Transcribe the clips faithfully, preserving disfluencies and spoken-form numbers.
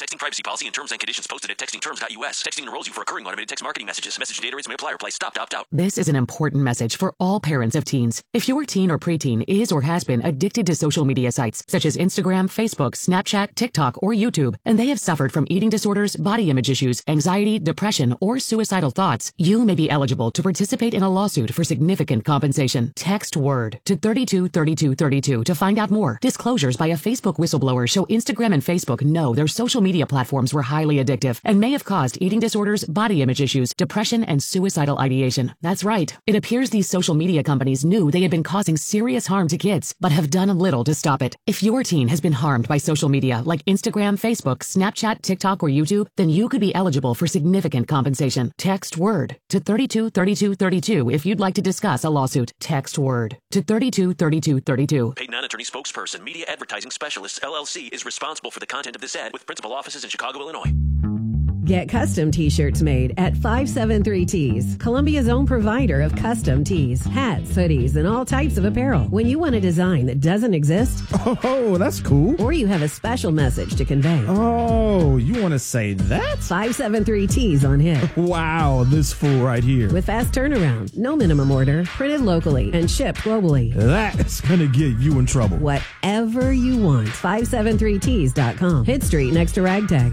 Texting privacy policy and terms and conditions posted at texting terms dot U S. Texting enrolls you for recurring automated text marketing messages. Message data rates may apply. Reply stop to opt out. This is an important message for all parents of teens. If your teen or preteen is or has been addicted to social media sites such as Instagram, Facebook, Snapchat, TikTok, or YouTube, and they have suffered from eating disorders, body image issues, anxiety, depression, or suicidal thoughts, you may be eligible to participate in a lawsuit for significant compensation. Text WORD to thirty-two thirty-two thirty-two to find out more. Disclosures by a Facebook whistleblower show Instagram and Facebook know their social media platforms were highly addictive and may have caused eating disorders, body image issues, depression, and suicidal ideation. That's right. It appears these social media companies knew they had been causing serious harm to kids, but have done little to stop it. If your teen has been harmed by social media like Instagram, Facebook, Snapchat, TikTok, or YouTube, then you could be eligible for significant compensation. Text WORD to thirty-two thirty-two thirty-two if you'd like to discuss a lawsuit. Text WORD to thirty-two thirty-two thirty-two. Paid non-attorney spokesperson, Media Advertising Specialists, L L C, is responsible for the content of this ad with principal offices in Chicago, Illinois. Get custom t-shirts made at five seven three Tees, Columbia's own provider of custom tees, hats, hoodies, and all types of apparel. When you want a design that doesn't exist, oh, that's cool. Or you have a special message to convey. Oh, you want to say that? five seven three Tees on hit. Wow, this fool right here. With fast turnaround, no minimum order, printed locally, and shipped globally. That's going to get you in trouble. Whatever you want, five seven three tees dot com. Hit Street next to Ragtag.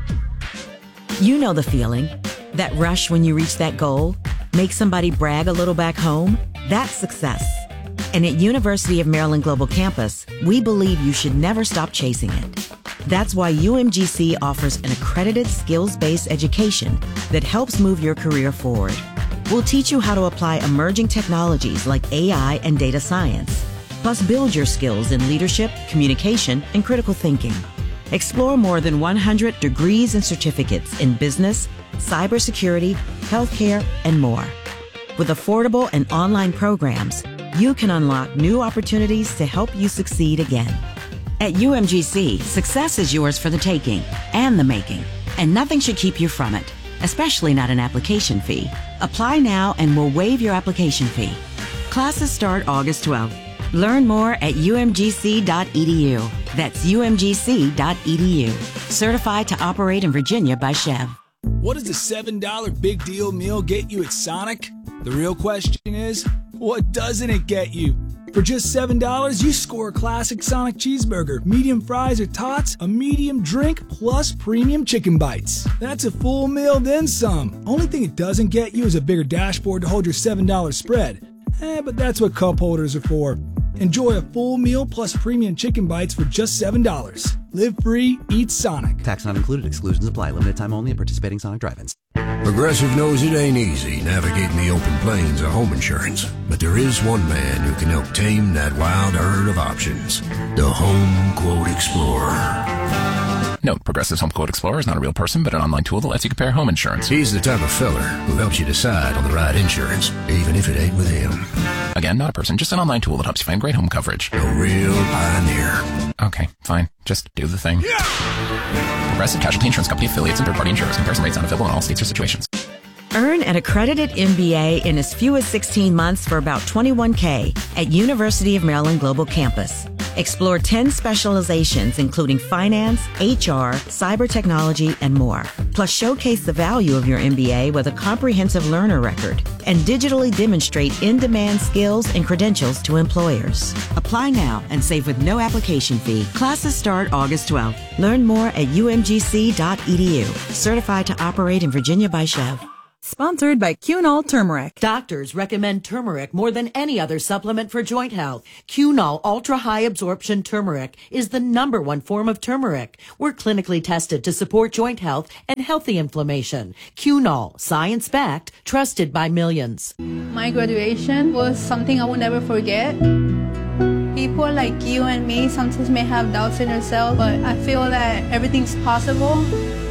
You know the feeling. That rush when you reach that goal. Make somebody brag a little back home. That's success. And at University of Maryland Global Campus, we believe you should never stop chasing it. That's why U M G C offers an accredited skills-based education that helps move your career forward. We'll teach you how to apply emerging technologies like A I and data science, plus build your skills in leadership, communication, and critical thinking. Explore more than one hundred degrees and certificates in business, cybersecurity, healthcare, and more. With affordable and online programs, you can unlock new opportunities to help you succeed again. At U M G C, success is yours for the taking and the making, and nothing should keep you from it, especially not an application fee. Apply now and we'll waive your application fee. Classes start August twelfth. Learn more at U M G C dot E D U. That's U M G C dot E D U. Certified to operate in Virginia by Chev. What does the seven dollar big deal meal get you at Sonic? The real question is, what doesn't it get you? For just seven dollars, you score a classic Sonic cheeseburger, medium fries or tots, a medium drink, plus premium chicken bites. That's a full meal, then some. Only thing it doesn't get you is a bigger dashboard to hold your seven dollar spread. Eh, but that's what cup holders are for. Enjoy a full meal plus premium chicken bites for just seven dollars. Live free, eat Sonic. Tax not included. Exclusions apply. Limited time only at participating Sonic drive-ins. Progressive knows it ain't easy navigating the open plains of home insurance, but there is one man who can help tame that wild herd of options. The Home Quote Explorer. Note, Progressive's Home Quote Explorer is not a real person, but an online tool that lets you compare home insurance. He's the type of feller who helps you decide on the right insurance, even if it ain't with him. Again, not a person, just an online tool that helps you find great home coverage. A real pioneer. Okay, fine. Just do the thing. Yeah! Progressive Casualty Insurance Company affiliates and third-party insurers. Comparison rates not available in all states or situations. Earn an accredited M B A in as few as sixteen months for about twenty-one K at University of Maryland Global Campus. Explore ten specializations, including finance, H R, cyber technology, and more. Plus, showcase the value of your M B A with a comprehensive learner record and digitally demonstrate in-demand skills and credentials to employers. Apply now and save with no application fee. Classes start August twelfth. Learn more at U M G C dot E D U. Certified to operate in Virginia by Chev. Sponsored by Cunol Turmeric. Doctors recommend turmeric more than any other supplement for joint health. Cunol Ultra High Absorption Turmeric is the number one form of turmeric. We're clinically tested to support joint health and healthy inflammation. Cunol, science-backed, trusted by millions. My graduation was something I will never forget. People like you and me sometimes may have doubts in yourself, but I feel that everything's possible.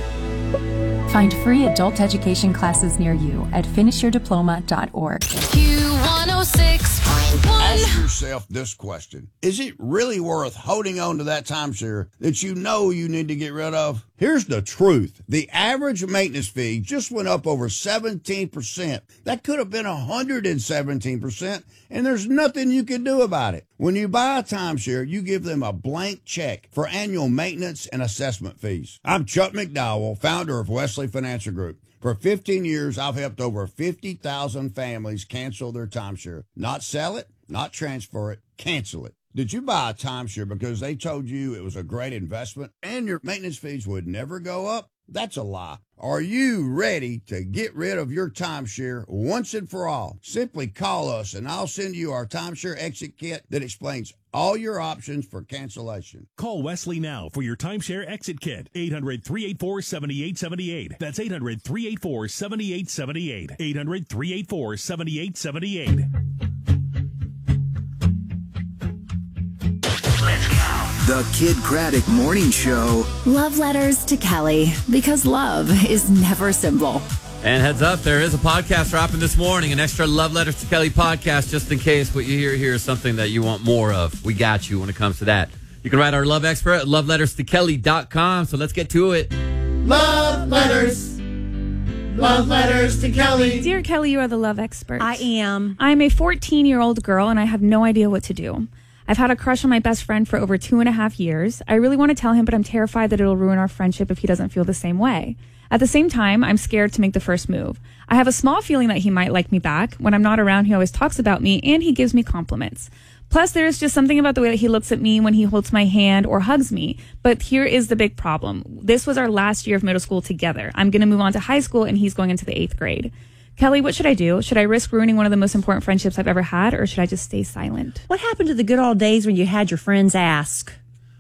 Find free adult education classes near you at finish your diploma dot org. Q one oh six point one. Ask yourself this question. Is it really worth holding on to that timeshare that you know you need to get rid of? Here's the truth. The average maintenance fee just went up over seventeen percent. That could have been one hundred seventeen percent, and there's nothing you can do about it. When you buy a timeshare, you give them a blank check for annual maintenance and assessment fees. I'm Chuck McDowell, founder of Wesley Financial Group. For fifteen years, I've helped over fifty thousand families cancel their timeshare. Not sell it, not transfer it, cancel it. Did you buy a timeshare because they told you it was a great investment and your maintenance fees would never go up? That's a lie. Are you ready to get rid of your timeshare once and for all? Simply call us and I'll send you our timeshare exit kit that explains all your options for cancellation. Call Wesley now for your timeshare exit kit. eight hundred, three eight four, seven eight seven eight. That's eight hundred, three eight four, seven eight seven eight. eight hundred, three eight four, seven eight seven eight. The Kid Craddock Morning Show. Love letters to Kelly, because love is never simple. And heads up, there is a podcast dropping this morning, an extra Love Letters to Kelly podcast, just in case what you hear here is something that you want more of. We got you when it comes to that. You can write our love expert at love letters to kelly dot com. So let's get to it. Love letters. Love letters to Kelly. Dear Kelly, you are the love expert. I am. I'm a fourteen-year-old girl, and I have no idea what to do. I've had a crush on my best friend for over two and a half years. I really want to tell him, but I'm terrified that it'll ruin our friendship if he doesn't feel the same way. At the same time, I'm scared to make the first move. I have a small feeling that he might like me back. When I'm not around, he always talks about me, and he gives me compliments. Plus, there's just something about the way that he looks at me when he holds my hand or hugs me. But here is the big problem. This was our last year of middle school together. I'm going to move on to high school, and he's going into the eighth grade. Kelly, what should I do? Should I risk ruining one of the most important friendships I've ever had, or should I just stay silent? What happened to the good old days when you had your friends ask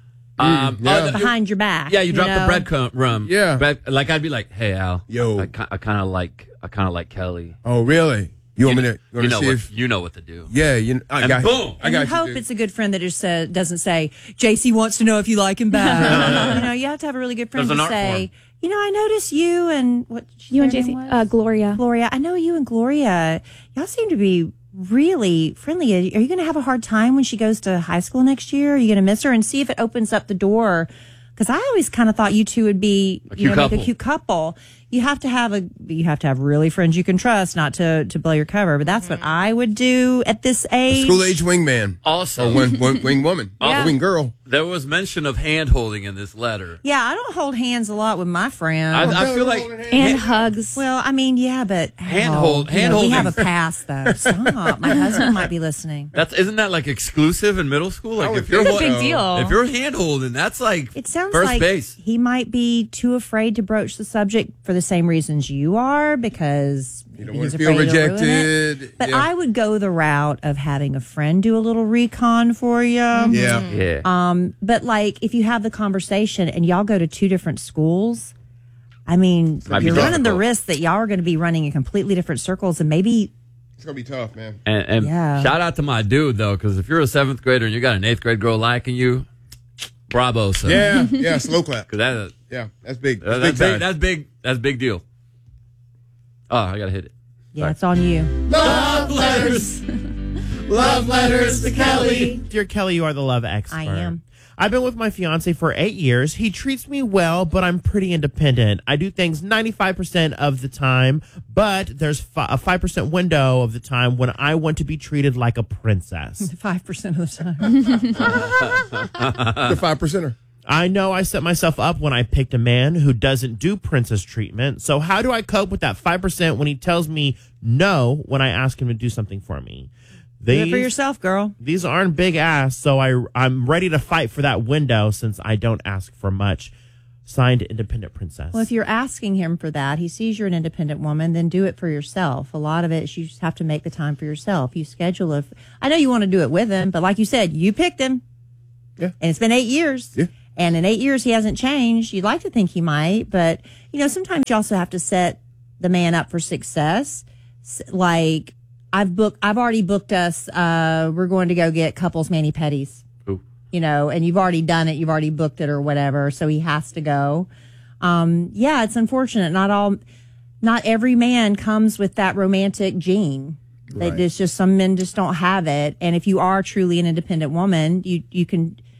Um, yeah. oh, the- behind your back? Yeah, you, you drop know? the breadcrumb. Yeah. Bread, like I'd be like, "Hey Al, yo, I, I kind of like, I kind of like Kelly." Oh, really? You want me to? You, want You to know see what? if, You know what to do. Yeah, you. I And got. boom. I And got you hope dude. it's a good friend that just uh, doesn't say, J C wants to know if you like him back. You know, you have to have a really good friend There's to an art say, you know, I noticed you and what You and J C, uh, Gloria. Gloria, I know you and Gloria. Y'all seem to be really friendly. Are you going to have a hard time when she goes to high school next year? Are you going to miss her? And see if it opens up the door. Because I always kind of thought you two would be A you cute know, make couple. a cute couple. You have to have a you have to have really friends you can trust, not to to blow your cover. But that's what I would do at this age. School age wingman. Also, or wing, wing, wing woman. Yeah. Or wing girl. There was mention of hand holding in this letter. Yeah, I don't hold hands a lot with my friends. I, I feel like and hugs. Well, I mean, yeah, but Hand oh, hold- you hand know, we holding. have a past though. Stop. My husband might be listening. That's isn't that like exclusive in middle school? Like would if you're think so. hol- Big deal. If you're hand holding, that's like It sounds first like base. he might be too afraid to broach the subject for the same reasons you are, because You don't he's want to afraid feel it'll ruin rejected. it. But Yeah. I would go the route of having a friend do a little recon for you. Yeah. Yeah. Um, but like if you have the conversation and y'all go to two different schools, I mean, Might be you're running the difficult. risk that y'all are going to be running in completely different circles, and maybe It's gonna be tough, man. And, and Yeah. shout out to my dude though, because if you're a seventh grader and you got an eighth grade girl liking you, bravo, son. Yeah, yeah, slow clap. 'Cause that, Yeah, that's big. uh, That's that's big big. time. That's big. That's big deal. Oh, I gotta hit it. yeah, it's on you. Love letters. Love letters to Kelly. Dear Kelly, you are the love expert. I am. I've been with my fiance for eight years. He treats me well, but I'm pretty independent. I do things ninety-five percent of the time, but there's fi- a five percent window of the time when I want to be treated like a princess. Five percent of the time. The five percenter. I know I set myself up when I picked a man who doesn't do princess treatment. So how do I cope with that five percent when he tells me no when I ask him to do something for me? Do it for These- yourself, girl. These aren't big ass, so I, I'm ready to fight for that window since I don't ask for much. Signed, Independent Princess. Well, if you're asking him for that, he sees you're an independent woman, then do it for yourself. A lot of it is you just have to make the time for yourself. You schedule a. I know you want to do it with him, but like you said, you picked him. Yeah. And it's been eight years. Yeah. And in eight years, he hasn't changed. You'd like to think he might, but, you know, sometimes you also have to set the man up for success. S- Like, I've booked, I've already booked us, uh, we're going to go get couples mani-pedis. Ooh. You know, and you've already done it, you've already booked it or whatever, so he has to go. Um, yeah, it's unfortunate. Not all, not every man comes with that romantic gene. They, There's just some men just don't have it. And if you are truly an independent woman, you, you can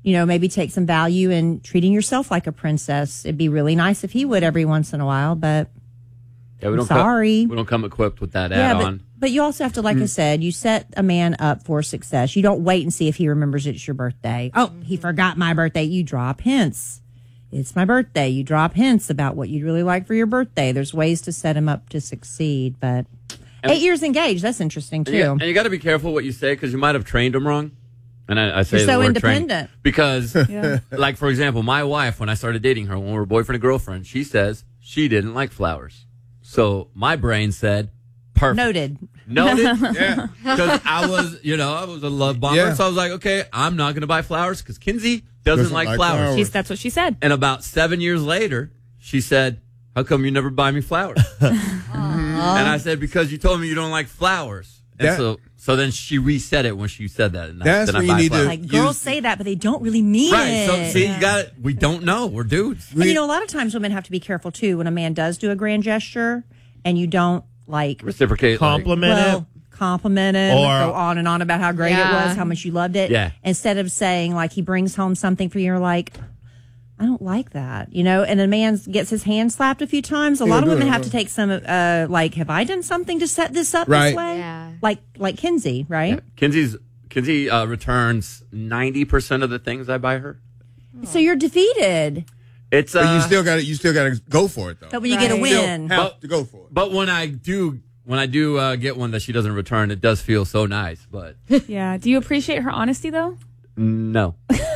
you know, maybe take some value in treating yourself like a princess. It'd be really nice if he would every once in a while, but Yeah, we don't sorry. Come, we don't come equipped with that yeah, add-on. but, but you also have to, like Mm. I said, you set a man up for success. You don't wait and see if he remembers it's your birthday. Oh, he forgot my birthday. You drop hints. It's my birthday. You drop hints about what you'd really like for your birthday. There's ways to set him up to succeed, but And- eight years engaged, that's interesting too. And you, and you got to be careful what you say because you might have trained him wrong. And I, I say You're the so word independent. train because, Yeah. like for example, my wife, when I started dating her, when we were boyfriend and girlfriend, she says she didn't like flowers. So my brain said, perfect. Noted. Noted. Yeah. Because I was, you know, I was a love bomber. Yeah. So I was like, okay, I'm not going to buy flowers because Kinsey doesn't, Doesn't like, like flowers. flowers. She's- that's what she said. And about seven years later, she said, how come you never buy me flowers? And I said, because you told me you don't like flowers. And That- so so then she reset it when she said that. And I- That's then I when you buy need to flowers. Like girls say that, but they don't really mean Right. it. So see, you got it. We don't know. We're dudes. And you know, a lot of times women have to be careful too when a man does do a grand gesture and you don't like Reciprocate. Compliment well, it. compliment him, Or- go on and on about how great Yeah. it was, how much you loved it. Yeah. Instead of saying like he brings home something for you, you're like, I don't like that, you know. And a man gets his hand slapped a few times. A Yeah, lot of do women it, have do to take some, uh, like, have I done something to set this up Right. this way? Yeah. Like, like Kinsey, right? Kinsey's Kinsey uh, returns ninety percent of the things I buy her. So you're defeated. It's uh, But you still got to you still got to go for it though. But when you get a You win, still have to go for it. But when I do, when I do uh, get one that she doesn't return, it does feel so nice. But Yeah. Do you appreciate her honesty though? no.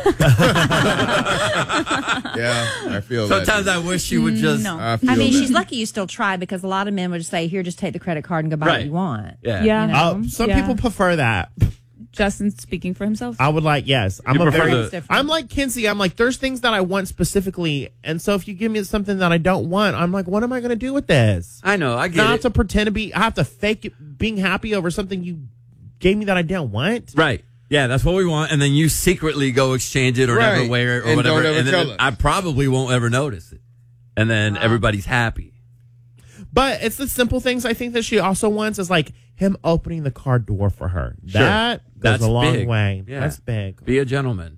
Yeah, I feel that. Sometimes I wish she would just. No. I, feel I mean, that. she's lucky you still try because a lot of men would just say, here, just take the credit card and go buy what Right. you want. Yeah. Yeah. You know? Uh, some Yeah. people prefer that. Justin speaking for himself. I would like, yes. I'm You a prefer very, the- I'm like Kinsey. I'm like, there's things that I want specifically. And so if you give me something that I don't want, I'm like, what am I going to do with this? I know. I get Not it. to pretend to be, I have to fake it, being happy over something you gave me that I didn't want. Right. Yeah, that's what we want, and then you secretly go exchange it or Right. never wear it or And whatever, don't ever and then tell us. I probably won't ever notice it, and then everybody's happy. But it's the simple things I think that she also wants is like him opening the car door for her. Sure. That goes That's a long big. way. Yeah. That's big. Be a gentleman,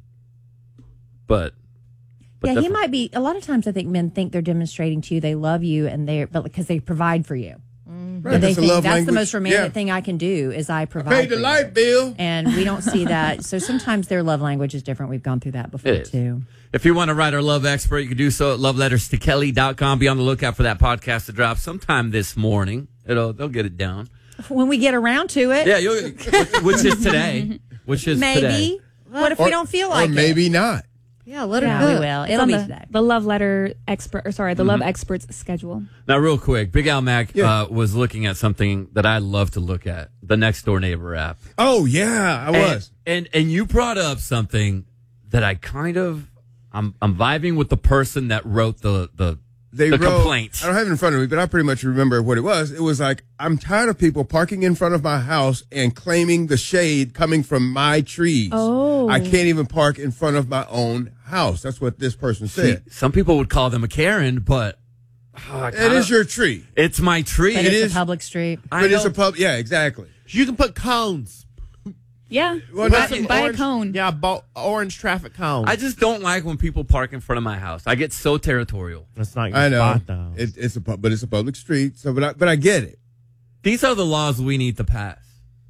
but, but Yeah, he the- might be. A lot of times, I think men think they're demonstrating to you they love you, and they're but because they provide for you. Right, And they that's a think love that's language. the most romantic Yeah. thing I can do is I provide. Paid for the you. light bill. And we don't see that. So sometimes their love language is different. We've gone through that before It is. too. If you want to write our love expert, you can do so at love letters to kelly dot com. Be on the lookout for that podcast to drop sometime this morning. It'll they'll get it down. When we get around to it, Yeah, you'll, which, which is today. Which is maybe. today. What if Or- we don't feel like or it? maybe not. Yeah, let her Yeah, know. we We will. It's It'll on be the, today. the love letter expert, or sorry, the love Mm-hmm. expert's schedule. Now, real quick, Big Al Mac Yeah. uh, was looking at something that I love to look at, the Next Door Neighbor app. Oh yeah, I was. And, and and you brought up something that I kind of I'm I'm vibing with the person that wrote the the They the wrote, complaint. I don't have it in front of me, but I pretty much remember what it was. It was like, I'm tired of people parking in front of my house and claiming the shade coming from my trees. Oh. I can't even park in front of my own house. That's what this person See, said. some people would call them a Karen, but oh, I It kinda- is your tree. it's my tree. But It it's is- a public street. I But it's know. a pub. Yeah, exactly. You can put cones. Yeah. Well, buy, that's- buy a orange- cone. Yeah, bo- orange traffic cones. I just don't like when people park in front of my house. I get so territorial. That's not your I know. spot, though. It, it's a pub, but it's a public street. So, but I, but I get it. These are the laws we need to pass.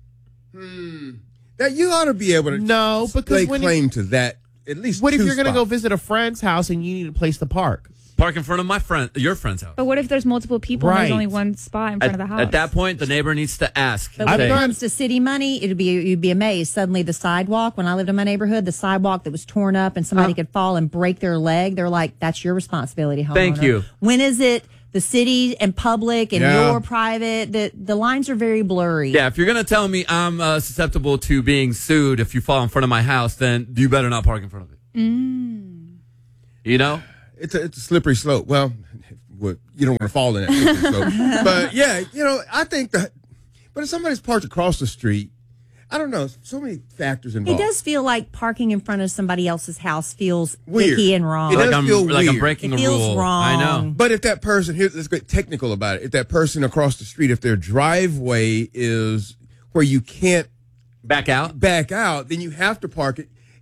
That you ought to be able to No, because lay when you- claim to that at least. What if two you're going to go spots. visit a friend's house and you need a place to park? Park in front of my friend, your friend's house. But what if there's multiple people and Right. there's only one spot in front At, of the house? at that point, the neighbor needs to ask. But I've when it done- comes to city money, it'd be you'd be amazed. Suddenly, the sidewalk. When I lived in my neighborhood, the sidewalk that was torn up and somebody could fall and break their leg. They're like, "That's your responsibility, homeowner." Thank you. When is it the city and public and Yeah. your private? The the lines are very blurry. Yeah, if you're going to tell me I'm uh, susceptible to being sued if you fall in front of my house, then you better not park in front of it. Mm. You know? It's a, it's a slippery slope. Well, what, you don't want to fall in that slippery slope. But yeah, you know, I think that. But if somebody's parked across the street, I don't know. So many factors It involved. does feel like parking in front of somebody else's house feels Weird. icky and wrong. It like does I'm feel like I'm weird. breaking It a feels rule. wrong. I know. But if that person here, let's get technical about it. If that person across the street, if their driveway is where you can't Back out? back out, then you have to park it. it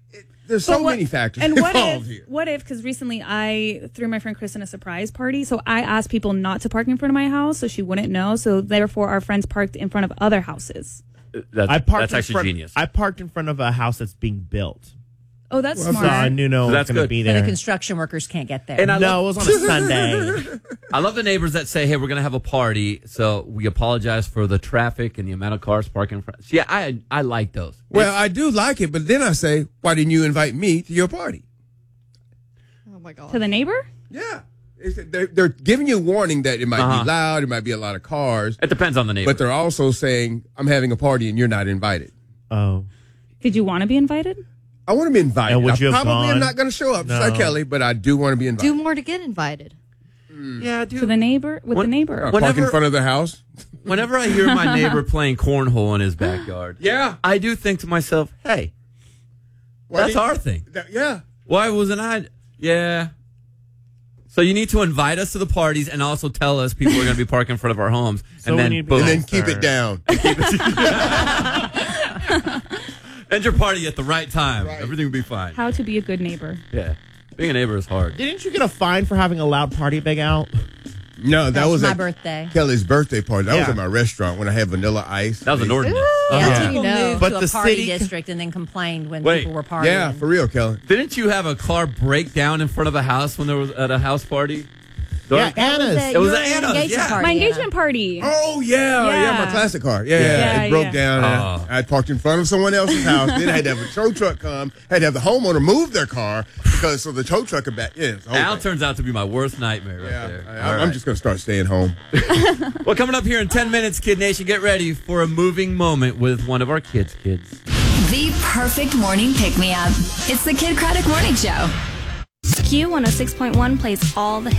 There's so But what- many factors And what involved if, here. what if, because recently I threw my friend Kristen a surprise party, so I asked people not to park in front of my house so she wouldn't know, so therefore our friends parked in front of other houses. That's, I parked that's in actually front, genius. I parked in front of a house that's being built. Oh, that's So smart. I knew no So one was that's going to good. be So the there. construction workers can't get there. And I no, love- it was on a Sunday. I love the neighbors that say, "Hey, we're going to have a party, so we apologize for the traffic and the amount of cars parking in front." See, I I like those. Well, I do like it, but then I say, why didn't you invite me to your party? Oh my god. To the neighbor? Yeah. It's, they're, they're giving you a warning that it might Uh-huh. be loud, it might be a lot of cars. It depends on the neighbor. But they're also saying, I'm having a party and you're not invited. Oh. Did you want to be invited? I want to be invited. And would I you have probably am gone? not going to show up, just like No. Kelly, but I do want to be invited. Do more to get invited. Yeah, To the neighbor? With When- the neighbor? Uh, Whenever- park in front of the house. Whenever I hear my neighbor playing cornhole in his backyard, Yeah. I do think to myself, "Hey, Why that's did- our thing. that- yeah. Why wasn't I?" Yeah. So you need to invite us to the parties and also tell us people are going to be parking in front of our homes, So and we then need to be boom, And then nicer. keep it down. end your party at the right time. Everything will be fine. How to be a good neighbor. Yeah, being a neighbor is hard. Didn't you get a fine for having a loud party big out? No, that That was was my at birthday. Kelly's birthday party. That was Yeah. at my restaurant when I had vanilla ice. That was an ordinance. Yeah, Yeah. people No. moved But to the a party city- district and then complained when Wait. people were partying. Yeah, for real, Kelly. Didn't you have a car break down in front of a house when there was at a house party? Yeah, Dark- Anna's. That It was your at Anna's, engagement yeah. party, My Anna. engagement party. Oh, yeah. Yeah, Yeah. my classic car. Yeah, Yeah, it broke yeah. down. and Oh. I, I parked in front of someone else's house. Then I had to have a tow truck come. Had to have the homeowner move their car because so the tow truck could back. Yeah, it's a whole Al thing. turns out to be my worst nightmare right Yeah, there. I, All I'm right. just going to start staying home. Well, coming up here in ten minutes, Kid Nation, get ready for a moving moment with one of our kids' kids. The perfect morning pick-me-up. It's the Kid Craddock Morning Show. Q one oh six point one plays all the